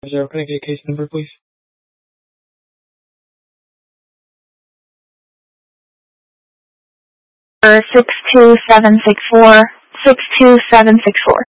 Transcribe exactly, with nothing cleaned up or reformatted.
Zero, can I get a case number, please? six two seven six four, six two seven six four.